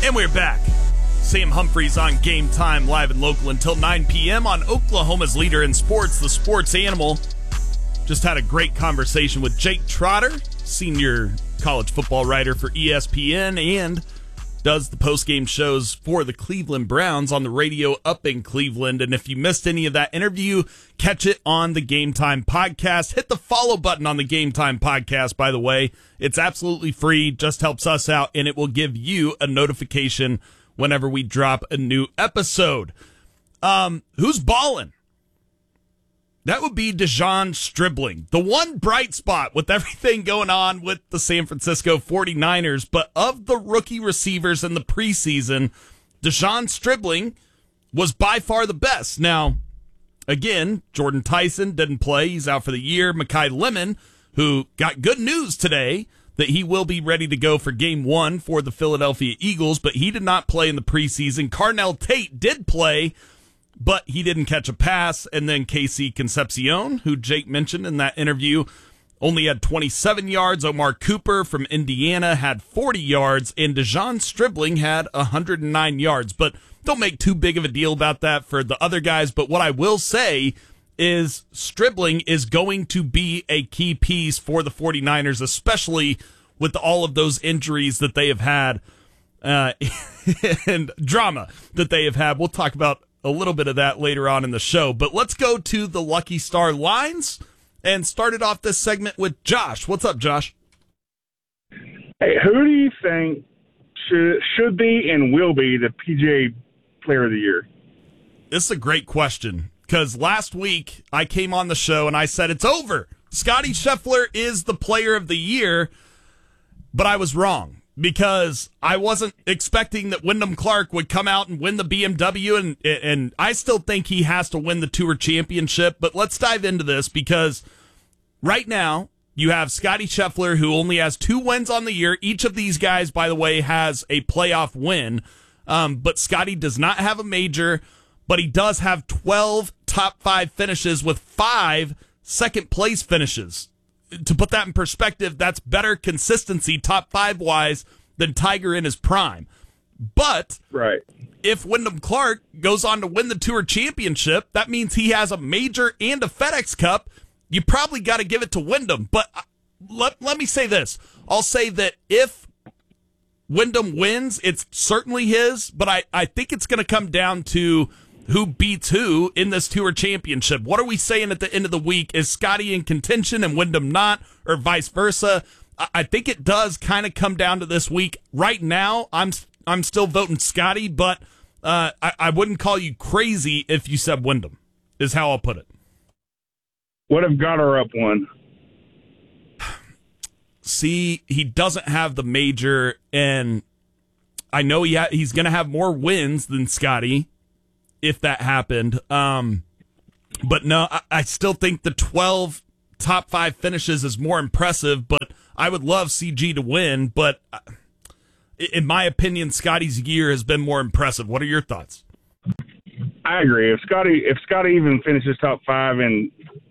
And we're back. Sam Humphreys on Game Time, live and local until 9 p.m. on Oklahoma's leader in sports, the Sports Animal. Just had a great conversation with Jake Trotter, senior college football writer for ESPN and does the post-game shows for the Cleveland Browns on the radio up in Cleveland. And if you missed any of that interview, catch it on the Game Time podcast. Hit the follow button on the Game Time podcast, by the way. It's absolutely free, just helps us out, and it will give you a notification whenever we drop a new episode. Who's balling? That would be De'Zhaun Stribling. The one bright spot with everything going on with the San Francisco 49ers, but of the rookie receivers in the preseason, De'Zhaun Stribling was by far the best. Now, again, Jordan Tyson didn't play. He's out for the year. Mekhi Lemon, who got good news today that he will be ready to go for Game 1 for the Philadelphia Eagles, but he did not play in the preseason. Carnell Tate did play, but he didn't catch a pass. And then Casey Concepcion, who Jake mentioned in that interview, only had 27 yards. Omar Cooper from Indiana had 40 yards, and De'Zhaun Stribling had 109 yards. But don't make too big of a deal about that for the other guys. But what I will say is Stribling is going to be a key piece for the 49ers, especially with all of those injuries that they have had and drama that they have had. We'll talk about a little bit of that later on in the show. But let's go to the Lucky Star lines and started off this segment with Josh. What's up, Josh? Hey, who do you think should be and will be the PGA Player of the Year? This is a great question, because last week I came on the show and I said it's over. Scotty Scheffler is the Player of the Year, but I was wrong, because I wasn't expecting that Wyndham Clark would come out and win the BMW, and I still think he has to win the Tour Championship. But let's dive into this, because right now you have Scotty Scheffler, who only has 2 wins on the year. Each of these guys, by the way, has a playoff win, but Scotty does not have a major, but he does have 12 top 5 finishes with 5 second-place finishes. To put that in perspective, that's better consistency top 5-wise than Tiger in his prime. But right, if Wyndham Clark goes on to win the Tour Championship, that means he has a major and a FedEx Cup. You probably got to give it to Wyndham. But let me say this. I'll say that if Wyndham wins, it's certainly his, but I think it's going to come down to who beats who in this Tour Championship. What are we saying at the end of the week? Is Scotty in contention and Wyndham not, or vice versa? I think it does kind of come down to this week. Right now, I'm still voting Scotty, but I wouldn't call you crazy if you said Wyndham, is how I'll put it. What if Goddard up won? See, he doesn't have the major, and I know he's going to have more wins than Scotty if that happened. But no, I still think the 12 top 5 finishes is more impressive, but I would love CG to win. But in my opinion, Scotty's year has been more impressive. What are your thoughts? I agree. If Scotty even finishes top 5 and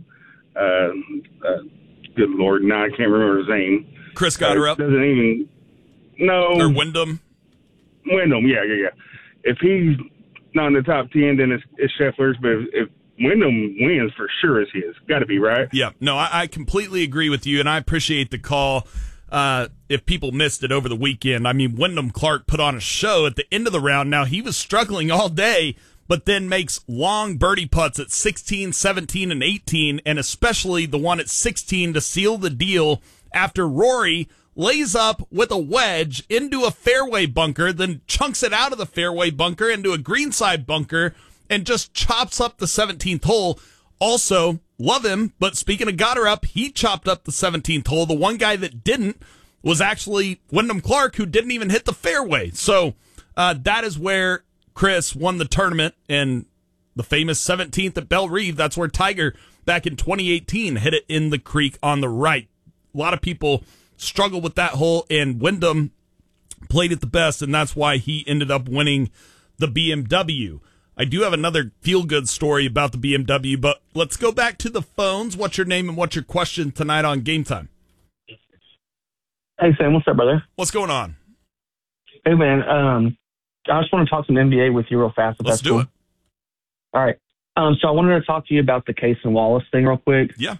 good Lord, now I can't remember his name. Chris Goddard doesn't even or Wyndham. Yeah. If he's not in the top 10, then it's Scheffler's. But if Wyndham wins, for sure it's his. Got to be, right? Yeah. No, I completely agree with you, and I appreciate the call. If people missed it over the weekend, I mean, Wyndham Clark put on a show at the end of the round. Now, he was struggling all day, but then makes long birdie putts at 16, 17, and 18, and especially the one at 16 to seal the deal after Rory lays up with a wedge into a fairway bunker, then chunks it out of the fairway bunker into a greenside bunker, and just chops up the 17th hole. Also, love him, but speaking of Goddard, he chopped up the 17th hole. The one guy that didn't was actually Wyndham Clark, who didn't even hit the fairway. So that is where Chris won the tournament, and the famous 17th at Belle Reve, that's where Tiger back in 2018 hit it in the creek on the right. A lot of people struggled with that hole, and Wyndham played it the best, and that's why he ended up winning the BMW. I do have another feel-good story about the BMW, but let's go back to the phones. What's your name and what's your question tonight on Game Time? Hey, Sam. What's up, brother? What's going on? Hey, man. I just want to talk some NBA with you real fast. Let's do it. All right. So I wanted to talk to you about the Cason Wallace thing real quick. Yeah.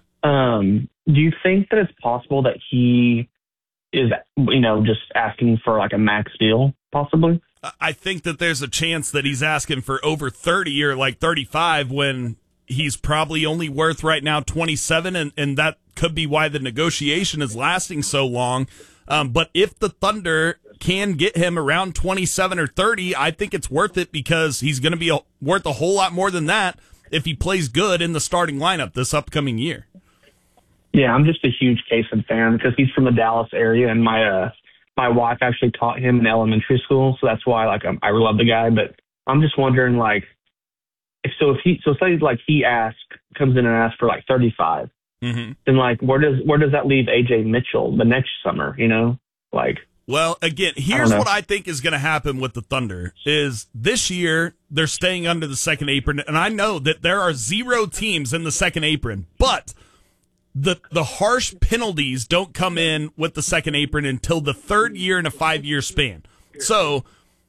Do you think that it's possible that he is, just asking for like a max deal, possibly? I think that there's a chance that he's asking for over 30 or like 35 when he's probably only worth right now 27, and that could be why the negotiation is lasting so long. But if the Thunder can get him around 27 or 30, I think it's worth it because he's going to be worth a whole lot more than that if he plays good in the starting lineup this upcoming year. Yeah, I'm just a huge Cason fan because he's from the Dallas area, and my wife actually taught him in elementary school, so that's why I love the guy. But I'm just wondering, if he comes in and asks for 35, then where does that leave AJ Mitchell the next summer? Well, again, here's what I think is going to happen with the Thunder is this year they're staying under the second apron, and I know that there are 0 teams in the second apron, but the harsh penalties don't come in with the second apron until the third year in a 5-year span. So,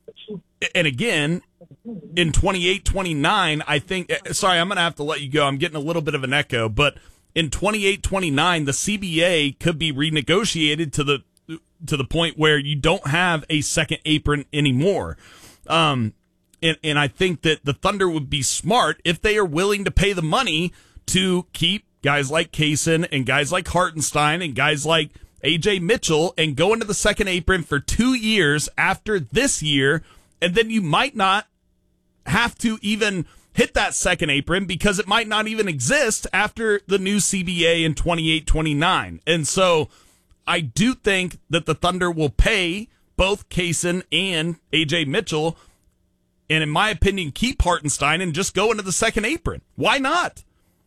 and again, in 28-29, I think, sorry, I'm going to have to let you go. I'm getting a little bit of an echo, but in 28-29, the CBA could be renegotiated to the point where you don't have a second apron anymore. And I think that the Thunder would be smart if they are willing to pay the money to keep guys like Cason and guys like Hartenstein and guys like AJ Mitchell and go into the second apron for 2 years after this year. And then you might not have to even hit that second apron because it might not even exist after the new CBA in 28-29. And so I do think that the Thunder will pay both Cason and AJ Mitchell, and in my opinion, keep Hartenstein and just go into the second apron. Why not?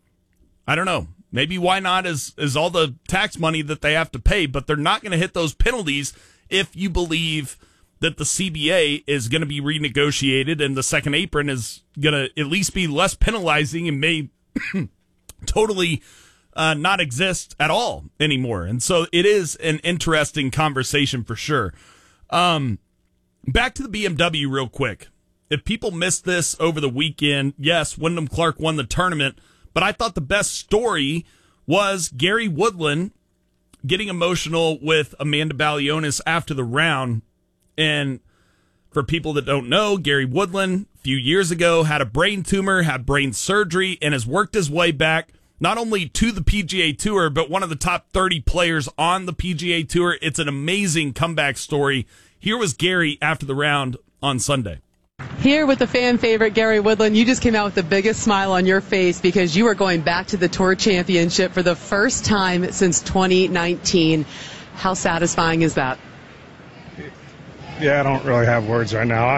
I don't know. Maybe why not is all the tax money that they have to pay, but they're not going to hit those penalties if you believe that the CBA is going to be renegotiated and the second apron is going to at least be less penalizing and may totally not exist at all anymore. And so it is an interesting conversation for sure. Back to the BMW real quick. If people missed this over the weekend, yes, Wyndham Clark won the tournament, but I thought the best story was Gary Woodland getting emotional with Amanda Balionis after the round. And for people that don't know, Gary Woodland, a few years ago, had a brain tumor, had brain surgery, and has worked his way back not only to the PGA Tour, but one of the top 30 players on the PGA Tour. It's an amazing comeback story. Here was Gary after the round on Sunday. Here with the fan favorite, Gary Woodland, you just came out with the biggest smile on your face because you are going back to the Tour Championship for the first time since 2019. How satisfying is that? Yeah, I don't really have words right now.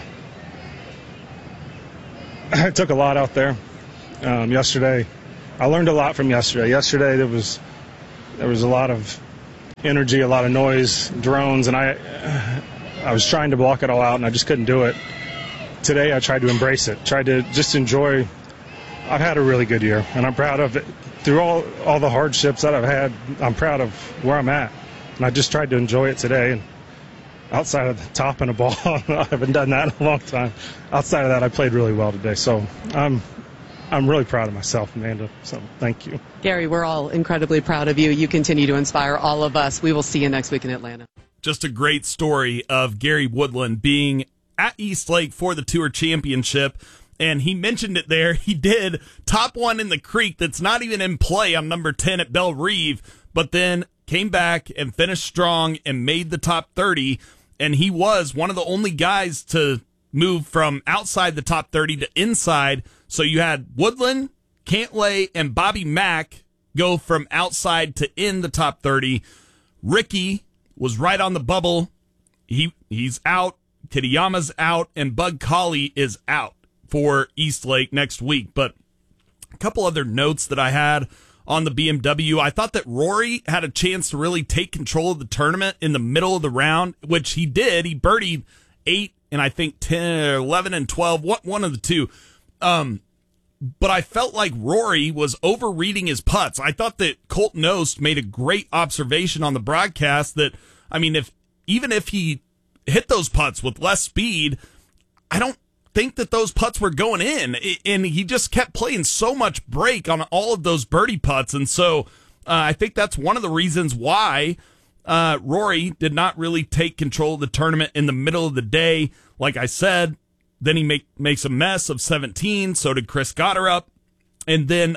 I took a lot out there yesterday. I learned a lot from yesterday. Yesterday there was a lot of energy, a lot of noise, drones, and I was trying to block it all out, and I just couldn't do it. Today I tried to embrace it, tried to just enjoy. I've had a really good year, and I'm proud of it. Through all the hardships that I've had, I'm proud of where I'm at, and I just tried to enjoy it today. And outside of the top and a ball, I haven't done that in a long time. Outside of that, I played really well today, so I'm really proud of myself, Amanda, so thank you. Gary, we're all incredibly proud of you. You continue to inspire all of us. We will see you next week in Atlanta. Just a great story of Gary Woodland being at East Lake for the Tour Championship, and he mentioned it there. He did top one in the creek that's not even in play on number 10 at Belle Reve, but then came back and finished strong and made the top 30, and he was one of the only guys to move from outside the top 30 to inside. So you had Woodland, Cantlay, and Bobby Mack go from outside to in the top 30. Ricky was right on the bubble. He's out. Kitayama's out, and Bug Colley is out for East Lake next week. But a couple other notes that I had on the BMW. I thought that Rory had a chance to really take control of the tournament in the middle of the round, which he did. He birdied 8 and I think 10, 11 and 12, one of the two. But I felt like Rory was overreading his putts. I thought that Colt Knost made a great observation on the broadcast that, I mean, even if he hit those putts with less speed, I don't think that those putts were going in, and he just kept playing so much break on all of those birdie putts. And so I think that's one of the reasons why Rory did not really take control of the tournament in the middle of the day. Like I said, then he makes a mess of 17. So did Chris Gotterup. And then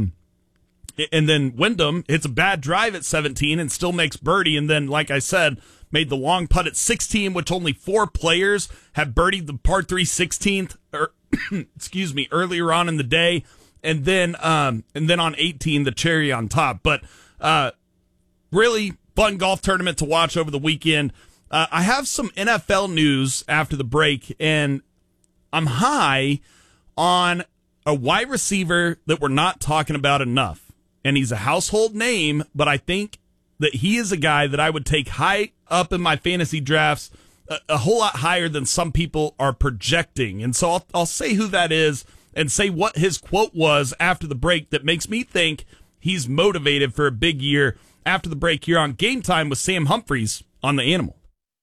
Wyndham hits a bad drive at 17 and still makes birdie. And then, like I said, made the long putt at 16, which only 4 players have birdied the par 3 16th, earlier on in the day. And then on 18, the cherry on top. But really fun golf tournament to watch over the weekend. I have some NFL news after the break, and I'm high on a wide receiver that we're not talking about enough. And he's a household name, but I think that he is a guy that I would take high up in my fantasy drafts, a whole lot higher than some people are projecting. And so I'll say who that is and say what his quote was after the break that makes me think he's motivated for a big year after the break here on Game Time with Sam Humphries on The Animal.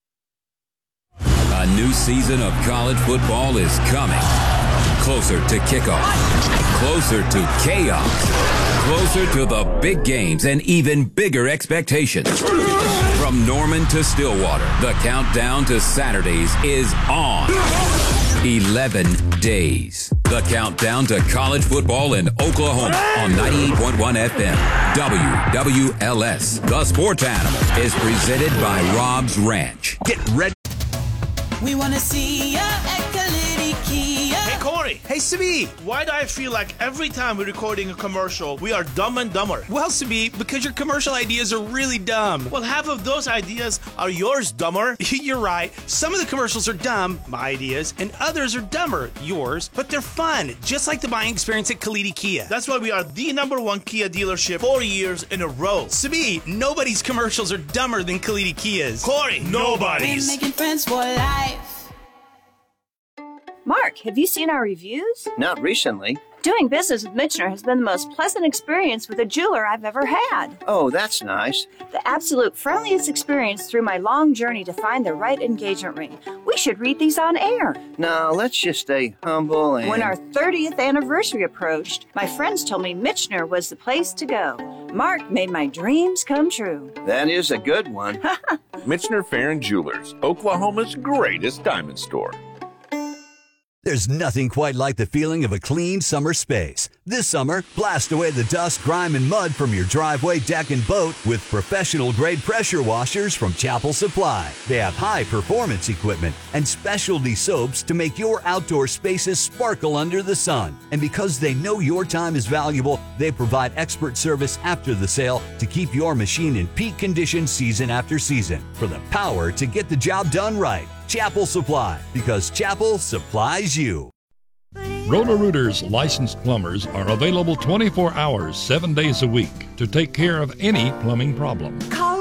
A new season of college football is coming. Closer to kickoff, closer to chaos, closer to the big games and even bigger expectations. From Norman to Stillwater, the countdown to Saturdays is on. 11 days. The countdown to college football in Oklahoma on 98.1 FM. WWLS. The Sports Animal is presented by Rob's Ranch. Get ready. We want to see ya at Kalidi Kia. Hey, Corey. Hey, Sabi. Why do I feel like every time we're recording a commercial, we are dumb and dumber? Well, Sabi, because your commercial ideas are really dumb. Well, half of those ideas are yours, dumber. You're right. Some of the commercials are dumb, my ideas, and others are dumber, yours, but they're fun, just like the buying experience at Kalidi Kia. That's why we are the #1 Kia dealership 4 years in a row. Sabi, nobody's commercials are dumber than Kalidi Kia's. Corey, nobody's. We're making friends for life. Mark, have you seen our reviews? Not recently. Doing business with Michener has been the most pleasant experience with a jeweler I've ever had. Oh, that's nice. The absolute friendliest experience through my long journey to find the right engagement ring. We should read these on air. No, let's just stay humble and... When our 30th anniversary approached, my friends told me Michener was the place to go. Mark made my dreams come true. That is a good one. Michener Farron Jewelers, Oklahoma's greatest diamond store. There's nothing quite like the feeling of a clean summer space. This summer, blast away the dust, grime, and mud from your driveway, deck, and boat with professional-grade pressure washers from Chapel Supply. They have high-performance equipment and specialty soaps to make your outdoor spaces sparkle under the sun. And because they know your time is valuable, they provide expert service after the sale to keep your machine in peak condition season after season. For the power to get the job done right. Chapel Supply, because Chapel supplies you. Roto-Rooter's licensed plumbers are available 24 hours, 7 days a week to take care of any plumbing problem. Call